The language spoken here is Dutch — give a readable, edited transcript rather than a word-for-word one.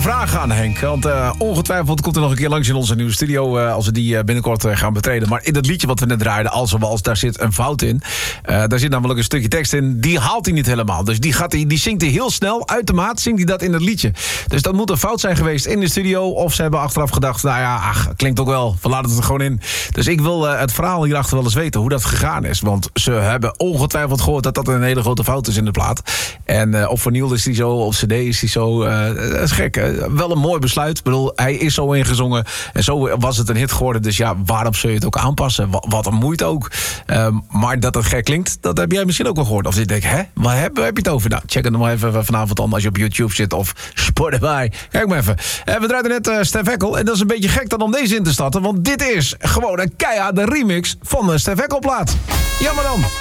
Vragen aan Henk, want ongetwijfeld komt er nog een keer langs in onze nieuwe studio als we die binnenkort gaan betreden. Maar in dat liedje wat we net draaiden, Als of Als, daar zit een fout in. Daar zit namelijk een stukje tekst in, die haalt hij niet helemaal. Dus die zingt hij heel snel, uit de maat zingt hij dat in het liedje. Dus dat moet een fout zijn geweest in de studio, of ze hebben achteraf gedacht, nou ja, klinkt ook wel, we laten het er gewoon in. Dus ik wil het verhaal hierachter wel eens weten, hoe dat gegaan is. Want ze hebben ongetwijfeld gehoord dat dat een hele grote fout is in de plaat. En op vinyl is die zo, op cd is die zo, dat is gek. Wel een mooi besluit. Ik bedoel, hij is zo ingezongen. En zo was het een hit geworden. Dus ja, waarom zul je het ook aanpassen? Wat een moeite ook. Maar dat het gek klinkt, dat heb jij misschien ook wel gehoord. Of je denkt, waar heb je het over? Nou, check het nog maar even vanavond aan als je op YouTube zit of Spotify. Kijk maar even. We draaiden net Stef Ekkel. En dat is een beetje gek dan om deze in te starten. Want dit is gewoon een keiharde remix van de Stef Ekkel plaat. Jammer dan.